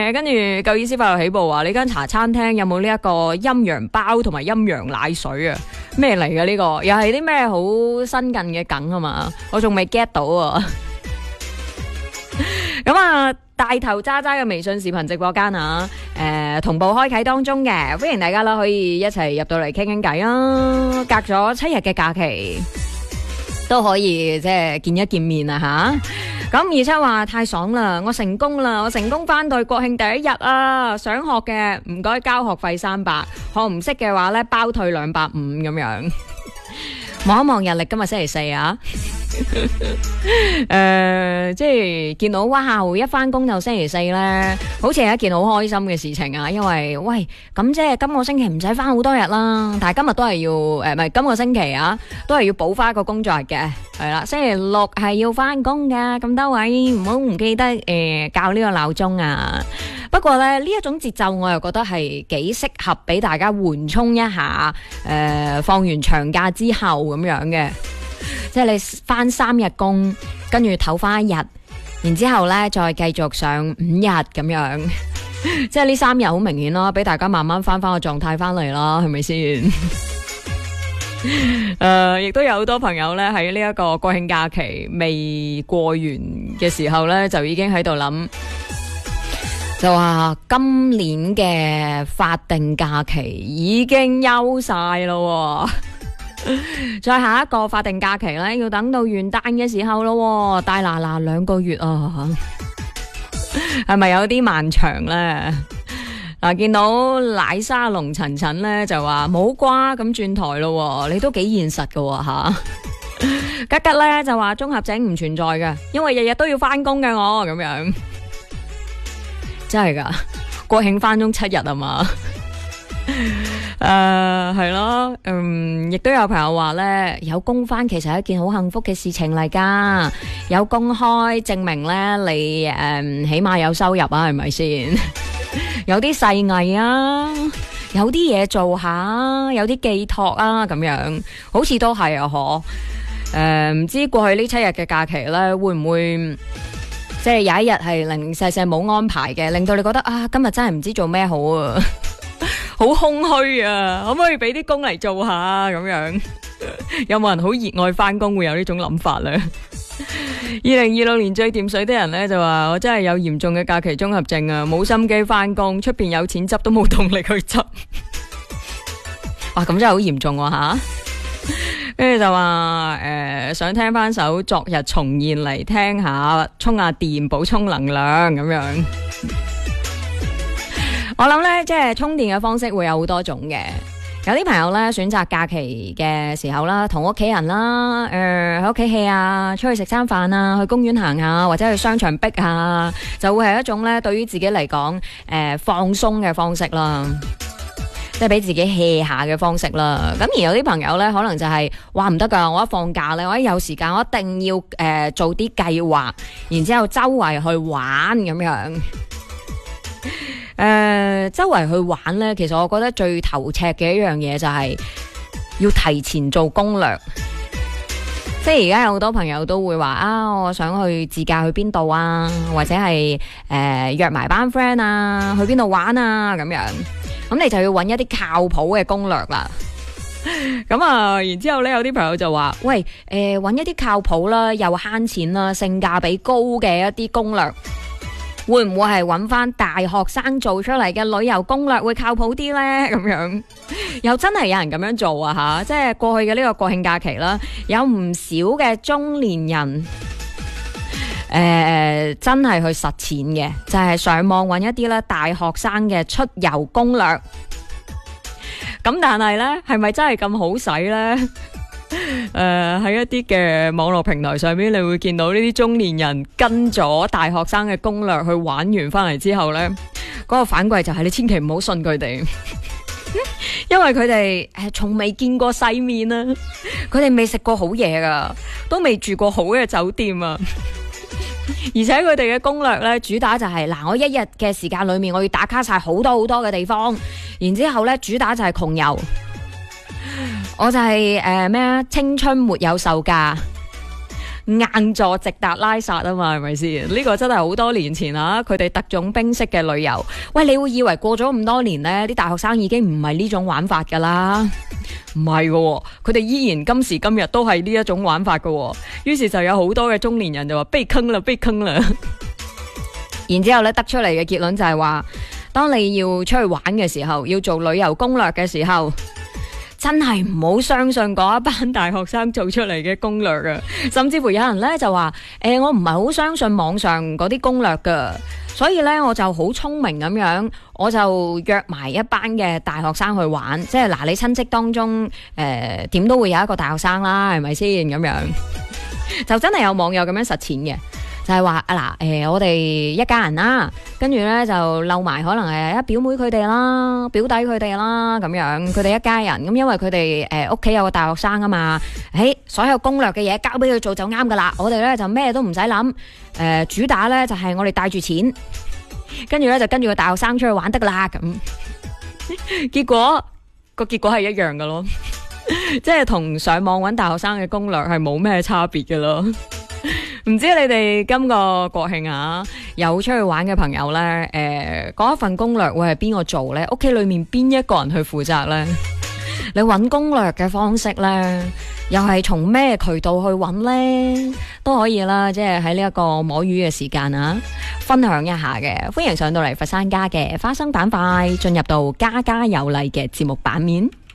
跟住夠意思快樂起步話，呢間茶餐廳有冇呢一個陰陽包同埋陰陽奶水啊？咩嚟嘅呢個？又係啲咩好新近嘅梗啊嘛？我仲未 get 到啊！咁啊，大頭渣渣嘅微信視頻直播間啊，同步開啟當中嘅，歡迎大家啦，可以一齊入到嚟傾傾偈啊！隔咗7日嘅假期都可以即係見一見面啊吓！咁而且話太爽啦，我成功啦，我成功翻到國慶第一日啊！想學嘅唔該交學費300，學唔識嘅話咧包退250咁樣。望一望日曆，今日星期4啊！即係見到哇，一翻工就星期4咧，好似係一件好開心嘅事情啊！因為喂，咁即係今個星期唔使翻好多日啦，但係今日都係要唔係今個星期啊，都係要補翻一個工作日嘅，係啦，星期6係要翻工噶，咁多位唔好唔記得校呢個鬧鐘啊！不過咧呢一種節奏我又覺得係幾適合俾大家緩衝一下，放完長假之後咁樣嘅。即係你翻3日工，跟住唞翻1日，然之後咧再繼續上5日咁樣，即係呢3日好明顯咯，俾大家慢慢翻個狀態翻嚟啦，係咪先？亦都有好多朋友咧喺呢一個國慶假期未過完嘅時候咧，就已經喺度諗，就話今年嘅法定假期已經休晒咯。再下一個法定假期咧，要等到元旦嘅時候咯，大嗱嗱2個月啊，係咪有啲漫長咧？嗱，見到奶沙龍陳陳咧就話冇瓜咁轉台咯，你都幾現實噶吓。吉吉咧就話綜合症唔存在嘅，因為日日都要翻工嘅我咁樣，真係噶國慶翻中7日啊嘛。係咯，亦都有朋友話咧，有工返其實係一件好幸福嘅事情嚟噶，有工開證明咧你起碼有收入啊，係咪先？有啲細藝啊，有啲嘢做下，有啲寄託啊，咁樣好似都係啊，嗬？唔知過去呢7日嘅假期咧，會唔會即係有一日係零零細細冇安排嘅，令到你覺得啊，今日真係唔知做咩好啊？好空虛啊！可唔可以俾啲工嚟做下咁樣？有冇人好熱愛翻工會有呢種諗法咧？2026年最掂水的人咧就話：我真係有嚴重嘅假期綜合症啊，冇心機翻工，出邊有錢執都冇動力去執。哇，咁真係好嚴重喎吓！跟住就話想聽翻首昨日重現嚟聽下，充下電，補充能量咁樣。我諗咧，即係充電嘅方式會有好多種嘅。有啲朋友咧選擇假期嘅時候啦，同屋企人啦，喺屋企 hea 啊，出去食餐飯啊，去公園行下，或者去商場逼下，就會係一種咧對於自己嚟講，放鬆嘅方式啦，即係俾自己 hea 下嘅方式啦。咁而有啲朋友咧，可能就係話唔得噶，我一放假咧，我一有時間，我一定要做啲計劃，然之後周圍去玩咁樣。周圍去玩呢，其實我覺得最頭赤嘅一樣嘢就係要提前做攻略。即係而家有好多朋友都會話啊，我想去自駕去邊度啊，或者係約埋班 friend 啊，去邊度玩啊咁樣。咁你就要揾一啲靠譜嘅攻略啦。咁啊，然之後呢有啲朋友就話，喂，揾一啲靠譜啦，又慳錢啦，性價比高嘅一啲攻略。會唔會係揾翻大學生做出嚟嘅旅遊攻略會靠譜啲呢？咁樣又真係有人咁樣做啊吓！即係過去嘅呢個國慶假期啦，有唔少嘅中年人真係去實踐嘅，就係上網揾一啲咧大學生嘅出遊攻略。咁但係呢，係咪真係咁好使呢？喺一啲嘅網絡平台上面，你會見到呢啲中年人跟咗大學生嘅攻略去玩完翻嚟之後呢，嗰個反饋就係你千祈唔好信佢哋，因為佢哋從未見過世面啊，佢哋未食過好嘢噶，都未住過好嘅酒店啊，而且佢哋嘅攻略呢，主打就係嗱，我一日嘅時間裏面我要打卡晒好多好多嘅地方，然之後呢主打就係窮遊。我就係咩啊？青春沒有售價， 硬座直達拉薩啊嘛，係咪先？呢個真係好多年前啊，佢哋特種兵式嘅旅遊。喂，你會以為過咗咁多年呢，啲大學生已經唔係呢種玩法噶啦？唔係嘅，佢哋依然今時今日都係呢一種玩法嘅。於是就有好多嘅中年人就話被坑啦，被坑啦。然之後咧，得出嚟嘅結論就係話，當你要出去玩嘅時候，要做旅遊攻略嘅時候，真係唔好相信嗰一班大學生做出嚟嘅攻略啊！甚至乎有人咧就話，我唔係好相信網上嗰啲攻略噶，所以咧我就好聰明咁樣，我就約埋一班嘅大學生去玩。即係嗱，你親戚當中點都會有一個大學生啦，係咪先咁樣？就真係有網友咁樣實踐嘅。就係話我哋一家人啦，跟住咧就溜埋可能係表妹佢哋啦、表弟佢哋啦咁樣，佢哋一家人咁，因為佢哋屋企有個大學生啊嘛，所有攻略嘅嘢交俾佢做就啱噶啦，我哋咧就咩都唔使諗，主打咧就係我哋帶住錢，跟住咧就跟住個大學生出去玩得噶啦咁，結果係一樣噶咯，即係同上網搵大學生嘅攻略係冇咩差別噶咯。唔知你哋今個國慶啊，有出去玩嘅朋友呢？嗰一份攻略會係邊個做呢？屋企裏面邊一個人去負責呢？你揾攻略嘅方式呢，又係從咩渠道去揾呢？都可以啦，即係喺呢一個摸魚嘅時間啊，分享一下嘅。歡迎上到嚟佛山家嘅花生板塊，進入到家家有例嘅節目版面。